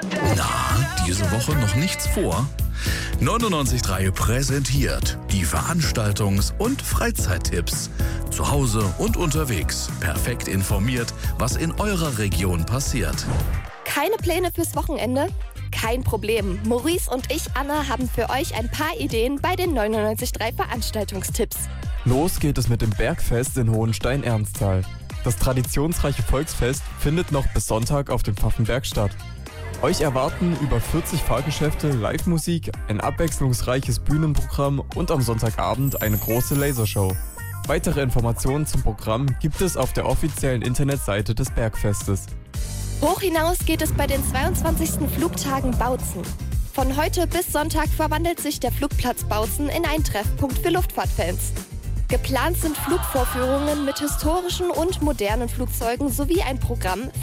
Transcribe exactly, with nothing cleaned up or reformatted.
Na, diese Woche noch nichts vor? neunundneunzig Komma drei präsentiert die Veranstaltungs- und Freizeittipps. Zu Hause und unterwegs. Perfekt informiert, was in eurer Region passiert. Keine Pläne fürs Wochenende? Kein Problem. Maurice und ich, Anna, haben für euch ein paar Ideen bei den neunundneunzig Komma drei Veranstaltungstipps. Los geht es mit dem Bergfest in Hohenstein-Ernsthal. Das traditionsreiche Volksfest findet noch bis Sonntag auf dem Pfaffenberg statt. Euch erwarten über vierzig Fahrgeschäfte, Live-Musik, ein abwechslungsreiches Bühnenprogramm und am Sonntagabend eine große Lasershow. Weitere Informationen zum Programm gibt es auf der offiziellen Internetseite des Bergfestes. Hoch hinaus geht es bei den zweiundzwanzigsten Flugtagen Bautzen. Von heute bis Sonntag verwandelt sich der Flugplatz Bautzen in einen Treffpunkt für Luftfahrtfans. Geplant sind Flugvorführungen mit historischen und modernen Flugzeugen sowie ein Programm